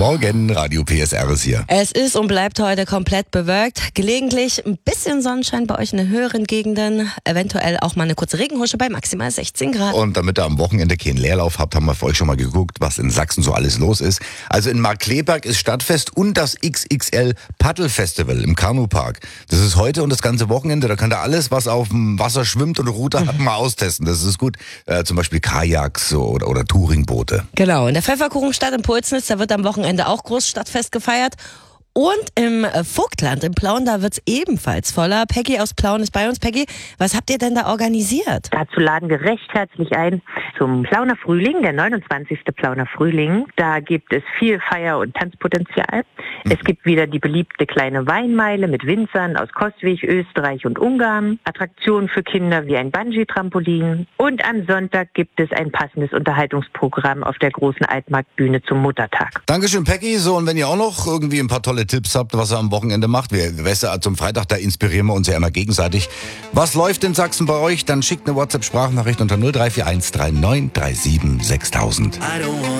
Morgen, Radio PSR ist hier. Es ist und bleibt heute komplett bewölkt. Gelegentlich ein bisschen Sonnenschein bei euch in den höheren Gegenden. Eventuell auch mal eine kurze Regenhusche bei maximal 16 Grad. Und damit ihr am Wochenende keinen Leerlauf habt, haben wir für euch schon mal geguckt, was in Sachsen so alles los ist. Also in Markkleeberg ist Stadtfest und das XXL Paddelfestival im Kanupark. Das ist heute und das ganze Wochenende. Da könnt ihr alles, was auf dem Wasser schwimmt und Ruder hat, mal austesten. Das ist gut. Zum Beispiel Kajaks oder Touringboote. Genau, in der Pfefferkuchenstadt in Pulsnitz, da wird am Wochenende auch groß Stadtfest gefeiert. Und im Vogtland in Plauen, da wird's ebenfalls voller. Peggy aus Plauen ist bei uns. Peggy, was habt ihr denn da organisiert? Dazu laden wir recht herzlich ein zum Plauner Frühling, der 29. Plauner Frühling. Da gibt es viel Feier- und Tanzpotenzial. Es gibt wieder die beliebte kleine Weinmeile mit Winzern aus Kostwig, Österreich und Ungarn. Attraktionen für Kinder wie ein Bungee-Trampolin. Und am Sonntag gibt es ein passendes Unterhaltungsprogramm auf der großen Altmarktbühne zum Muttertag. Dankeschön, Peggy. So, und wenn ihr auch noch irgendwie ein paar tolle Tipps habt, was ihr am Wochenende macht, zum Freitag, da inspirieren wir uns ja immer gegenseitig. Was läuft in Sachsen bei euch? Dann schickt eine WhatsApp-Sprachnachricht unter 0341 39 37 6000.